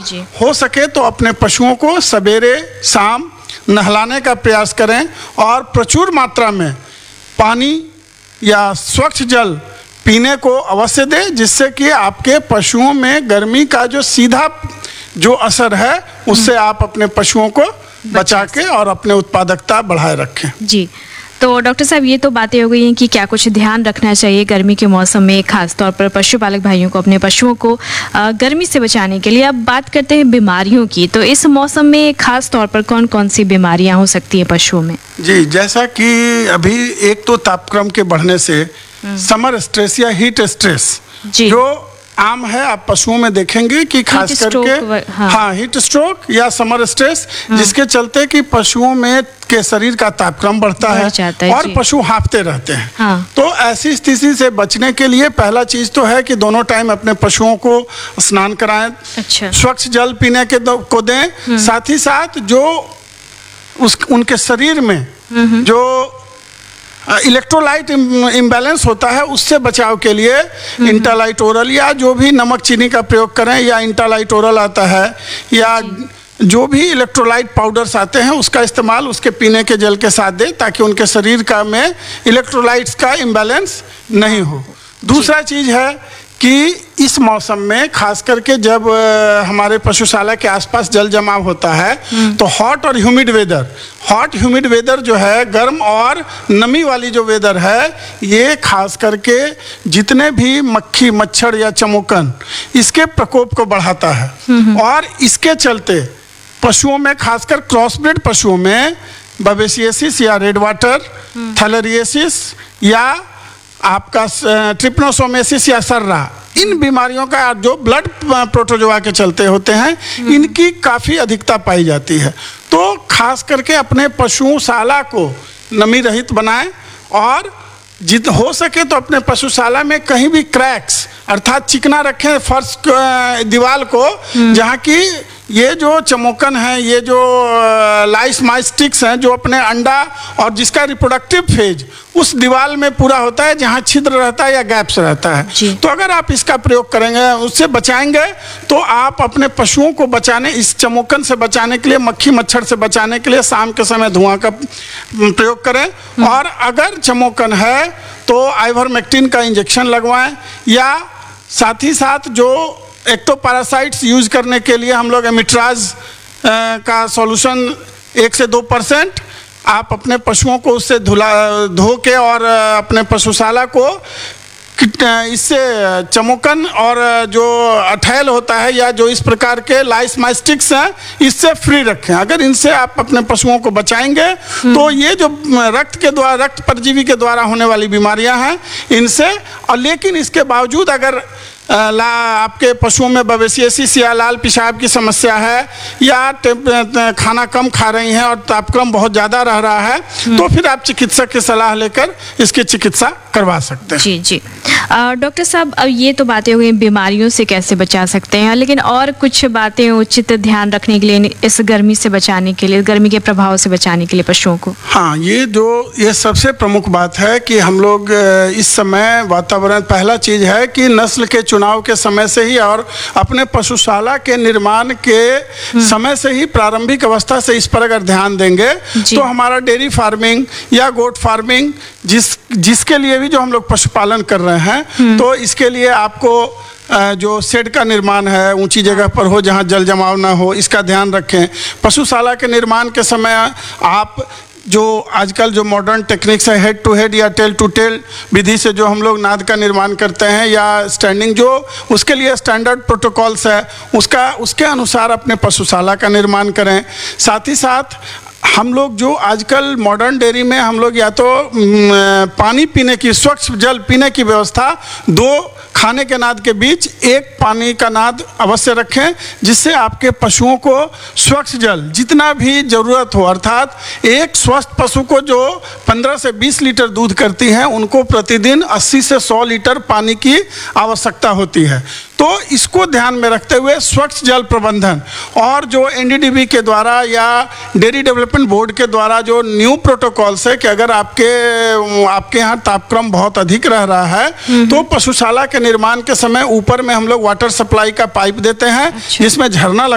जी। हो सके तो अपने पशुओं को सवेरे शाम नहलाने का प्रयास करें और प्रचुर मात्रा में पानी या स्वच्छ जल पीने को अवश्य दें, जिससे कि आपके पशुओं में गर्मी का जो सीधा जो असर है उससे आप अपने पशुओं को बचा के और अपने उत्पादकता बढ़ाए रखें। जी, तो डॉक्टर साहब ये तो बातें हो गई हैं कि क्या कुछ ध्यान रखना चाहिए गर्मी के मौसम में, खास तौर पर पशुपालक भाइयों को अपने पशुओं को गर्मी से बचाने के लिए। अब बात करते हैं बीमारियों की, तो इस मौसम में खास तौर पर कौन कौन सी बीमारियां हो सकती हैं पशुओं में? जी, जैसा कि अभी एक तो तापक्रम के बढ़ने से समर स्ट्रेस या हीट स्ट्रेस जो आम है, आप पशुओं में देखेंगे कि खास करके हाँ हीट स्ट्रोक या समर स्ट्रेस, जिसके चलते कि पशुओं में के शरीर का तापक्रम बढ़ता है और पशु हाँफते रहते हैं। हाँ। तो ऐसी स्थिति से बचने के लिए पहला चीज तो है कि दोनों टाइम अपने पशुओं को स्नान कराएं। अच्छा। स्वच्छ जल पीने के को दें, साथ ही साथ जो उनके शरीर में जो इलेक्ट्रोलाइट इम्बैलेंस होता है उससे बचाव के लिए इंटालाइट ओरल या जो भी नमक चीनी का प्रयोग करें, या इंटालाइट ओरल आता है या जो भी इलेक्ट्रोलाइट पाउडर्स आते हैं उसका इस्तेमाल उसके पीने के जल के साथ दें, ताकि उनके शरीर का में इलेक्ट्रोलाइट्स का इम्बैलेंस नहीं हो। दूसरा चीज़ है कि इस मौसम में खास करके जब हमारे पशुशाला के आसपास जल जमाव होता है तो हॉट ह्यूमिड वेदर जो है, गर्म और नमी वाली जो वेदर है, ये खास करके जितने भी मक्खी मच्छर या चमोकन इसके प्रकोप को बढ़ाता है। और इसके चलते पशुओं में, खासकर क्रॉसब्रीड पशुओं में बवेसियसिस या रेड वाटर, थैलेरियसिस या आपका ट्रिपनोसोमेसिस या सर्रा, इन बीमारियों का जो ब्लड प्रोटोजोआ के चलते होते हैं, इनकी काफ़ी अधिकता पाई जाती है। तो खास करके अपने पशुशाला को नमी रहित बनाएं और जित हो सके तो अपने पशुशाला में कहीं भी क्रैक्स अर्थात चिकना रखें फर्श दीवार को, जहाँ की ये जो चमोकन है, ये जो लाइस माइस्टिक्स हैं जो अपने अंडा और जिसका रिप्रोडक्टिव फेज उस दीवार में पूरा होता है, जहाँ छिद्र रहता है या गैप्स रहता है। तो अगर आप इसका प्रयोग करेंगे, उससे बचाएंगे, तो आप अपने पशुओं को बचाने, इस चमोकन से बचाने के लिए, मक्खी मच्छर से बचाने के लिए शाम के समय धुआं का प्रयोग करें। और अगर चमोकन है तो आइवरमेक्टिन का इंजेक्शन लगवाएं, या साथ ही साथ जो एक्टोपैरासाइट्स यूज करने के लिए हम लोग एमिट्राज का सॉल्यूशन 1 से 2% आप अपने पशुओं को उससे धो के और अपने पशुशाला को इससे चमोकन और जो अठैल होता है या जो इस प्रकार के लाइस माइस्टिक्स हैं, इससे फ्री रखें। अगर इनसे आप अपने पशुओं को बचाएंगे तो ये जो रक्त परजीवी के द्वारा होने वाली बीमारियां हैं इनसे, और लेकिन इसके बावजूद अगर आपके पशुओं में बवेसियसिस या लाल पेशाब की समस्या है, या खाना कम खा रही हैं और तापक्रम बहुत ज़्यादा रह रहा है, तो फिर आप चिकित्सक की सलाह लेकर इसकी चिकित्सा करवा सकते हैं। जी जी। डॉक्टर साहब, अब ये तो बातें हो गई बीमारियों से कैसे बचा सकते हैं, लेकिन और कुछ बातें उचित ध्यान रखने के लिए इस गर्मी से बचाने के लिए, गर्मी के प्रभाव से बचाने के लिए पशुओं को? हाँ, ये सबसे प्रमुख बात है कि हम लोग इस समय वातावरण, पहला चीज़ है कि नस्ल के चुनाव के समय से ही और अपने पशुशाला के निर्माण के समय से ही, प्रारंभिक अवस्था से इस पर अगर ध्यान देंगे तो हमारा डेयरी फार्मिंग या गोट फार्मिंग जिसके लिए भी जो हम लोग पशुपालन कर रहे हैं, तो इसके लिए आपको जो शेड का निर्माण है ऊंची जगह पर हो जहां जल जमाव ना हो, इसका ध्यान रखें। पशुशाला के निर्माण के समय आप जो आजकल जो मॉडर्न टेक्निक्स है, हेड टू हेड या टेल टू टेल विधि से जो हम लोग नाद का निर्माण करते हैं, या स्टैंडिंग, जो उसके लिए स्टैंडर्ड प्रोटोकॉल्स है उसके अनुसार अपने पशुशाला का निर्माण करें। साथ ही साथ हम लोग जो आजकल मॉडर्न डेयरी में हम लोग या तो पानी पीने की, स्वच्छ जल पीने की व्यवस्था 2 खाने के नाद के बीच 1 पानी का नाद अवश्य रखें, जिससे आपके पशुओं को स्वच्छ जल जितना भी ज़रूरत हो, अर्थात एक स्वस्थ पशु को जो 15 से 20 लीटर दूध करती हैं, उनको प्रतिदिन 80 से 100 लीटर पानी की आवश्यकता होती है। तो इसको ध्यान में रखते हुए स्वच्छ जल प्रबंधन और जो NDDB के द्वारा या डेयरी डेवलपमेंट बोर्ड के द्वारा जो न्यू प्रोटोकॉल्स है कि अगर आपके यहाँ तापक्रम बहुत अधिक रह रहा है तो पशुशाला के निर्माण के समय ऊपर में हम लोग वाटर सप्लाई का पाइप देते हैं, जिसमें झरना